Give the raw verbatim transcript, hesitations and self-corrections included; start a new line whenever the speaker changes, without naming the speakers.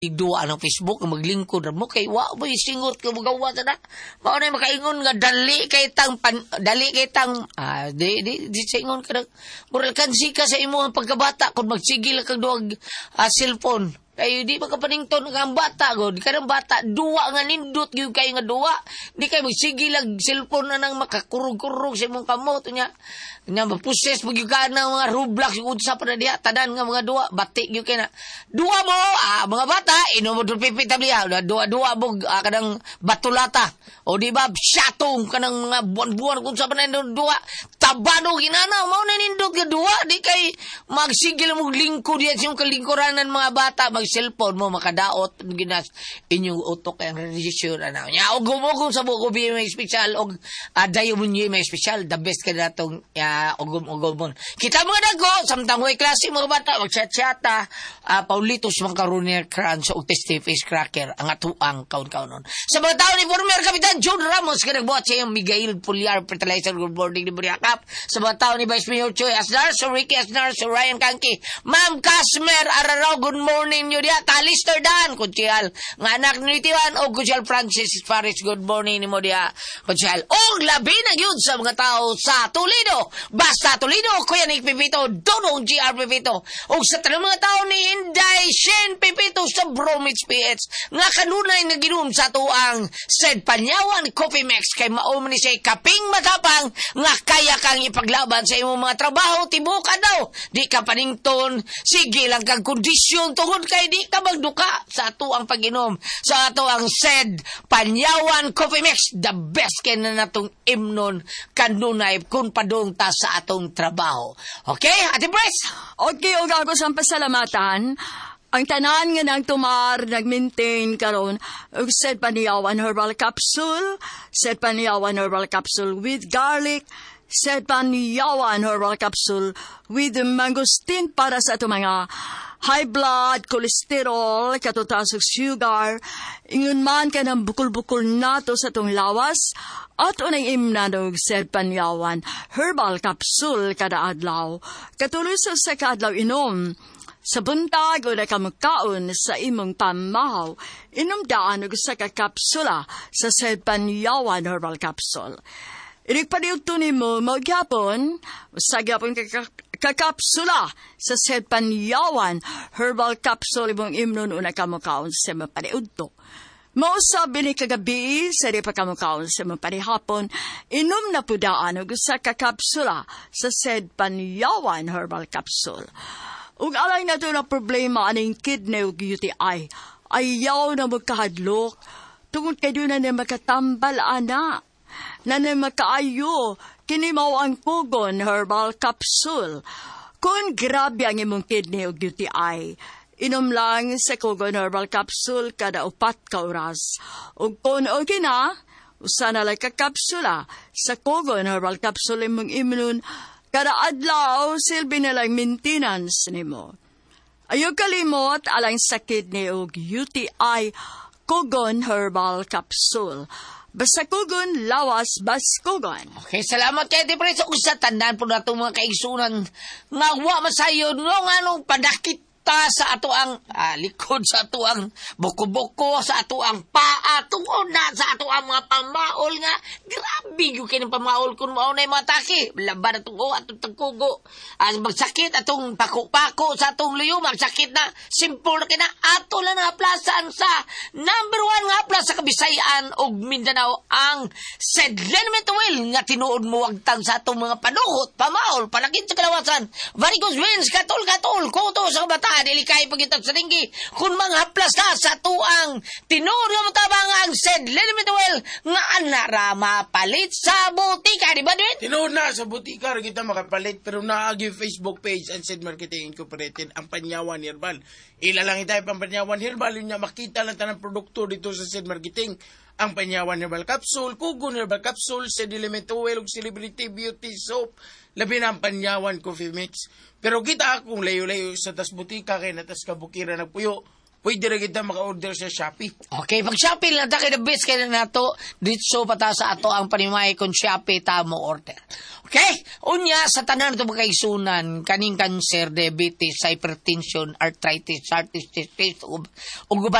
igduwa ng Facebook maglingkod mo kay wa mo isingot ka magawa ta na mao na makaingon nga dali kay tang pan, dali kay tang ah, di di di singon ka moral kansi ka sa imong pagkabata kun magsigil kag duwag ah, cellphone kay di makapanington nga ang bata god kanang bata duwa nga nindot gyud kay nga duwa di kay magsigil ag cellphone na nang makakurog-kurog sa imong kamot nya nya mapuses pag ka na mga Roblox unsa pa na diha tanan nga mga duwa batik gyud kay na duwa mo ah, mga bata inom mo pipi tabliya duwa-duwa mo ah, kanang batulata o di ba syatong kanang mga buwan-buwan kung sa pa na duwa tabano ginana mao na nindot nga duwa di kay magsigil mo lingkod diha sa imong kalingkuranan mga bata mag cellphone mo makadaot ginas inyong utok kay ang radiation ana nya og gumugom sa buko bi may special og adayo mo niya may special the best ka natong uh, ugom-ugom kita mga dago samtang way klase mga bata mag chat-chata uh, Paulitos mga karunia crunch og tasty face cracker ang atuang kaon-kaonon sa mga tao ni former Kapitan John Ramos kanagbuhat sa iyang Miguel Puliar fertilizer good morning ni Buriakap sa mga tao ni Vice Mayor Choy Asnar so Ricky Asnar so Ryan Kanki Ma'am Casmer Araraw good morning nyo diya Talister Dan Kutsihal nga anak ni Tiwan o Kutsihal Francis Faris good morning ni mo diya Kutsihal o labi na yun sa mga tao sa Toledo basta Toledo kuya ni Pipito Donong G R Pipito o sa tanang mga tao ni Inday Shen Pipito sa Bromwich P H nga kanunay na ginom sa tuang said Panyawan Coffee Mix kay maum ni say kaping matapang nga kaya kang ipaglaban sa imong mga trabaho tibukan daw di ka panington sige lang kang kondisyon tungod kay di ka magduka sa ato ang pag-inom sa ato ang said Panyawan Coffee Mix the best kay na natong imnon kanunay kung padung ta sa atong trabaho okay Ate Pres
okay og ako sa pasalamatan ang tanan nga nang tumar nag-maintain karon og said Panyawan herbal capsule said Panyawan herbal capsule with garlic said Panyawan herbal capsule with mangosteen para sa ato mga high blood, cholesterol, katutas og sugar, ingon man ka ng bukol-bukol nato sa tong lawas, at unang imnanog said Panyawan herbal capsule kada adlaw. Katuloy sa sa kadlaw inom, sa buntag o na kamakaon sa imong pamahaw, inom daan og sa kakapsula sa said Panyawan herbal capsule. Inikpadiog to ni mo, magyapon, sa gyapon kakapsula sa said Panyawan herbal capsule imong imnon una kamakaon sa mapadiog to. Mausabi ni kagabi sa di pa kamakaon sa mapadihapon, inom na pudaan og sa kakapsula sa said Panyawan herbal capsule. Ug alay na doon na problema aning kidney ug U T I, ayaw na magkahadlok, tungod kay doon na na makatambal ana. Na na makaayo, kini mao ang Pugon herbal capsule. Kung grabe ang imong kidney ug U T I, inom lang sa Pugon herbal capsule kada upat ka oras. Ug kung okay na, usa na lang ka kapsula sa Pugon herbal capsule imong imnon kada adlaw silbi na lang maintenance nimo. Ayaw kalimot alang sakit ni og U T I Pugon herbal capsule. Basta Pugon, lawas, bas Pugon.
Okay, salamat kay Ate Pres. Usa tandaan po na itong mga kaigsunan nga wa masayon no nga nung padakit ta sa ato ang ah, likod sa ato ang buko-buko sa ato ang paa tungod na sa ato ang mga pamaol nga grabe yung kinang pamaol kung mao na yung mga taki laban atong o atong tagkugo ah, magsakit atong pako-pako sa atong luyo magsakit na simple na kina ato lang nga plasan sa number one nga plas sa Kabisayan og Mindanao ang Sedlenment Oil nga tinuod mo wagtang sa atong mga panuhot pamaol panakit sa kalawasan varicose veins katol-katol kuto sa bata delikay pagitag sa tinggi kung mga haplas ka sa tuang tinuro mo tabang ang Sedlenment Oil nga anara mapalit sa butika di ba din?
Tinuro na sa butika rin kita makapalit pero naagi Facebook page and Said Marketing Incorporated ang Panyawan Herbal ilalang itay pang Panyawan Herbal yun niya makita lang tanang produkto dito sa Said Marketing ang Panyawan Herbal Capsule, Pugon Herbal Capsule, Sedlenment Oil, Celebrity Beauty Soap, labi na ang Panyawan Coffee Mix. Pero kita akong layo-layo sa tas butika kay natas kabukira nagpuyo, pwede rin kita maka-order sa Shopee.
Okay, pag Shopee lang tayo the best kaya na ito, dito pata sa ato ang panimay kung Shopee ta mo order. Okay? Unya, sa tanan ito magkaisunan, kaning cancer, diabetes, hypertension, arthritis, arthritis, ug